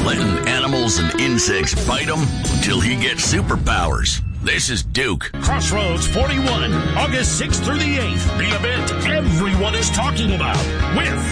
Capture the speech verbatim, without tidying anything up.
letting animals and insects bite him until he gets superpowers. This is Duke. Crossroads forty-one, August sixth through the eighth. The event everyone is talking about with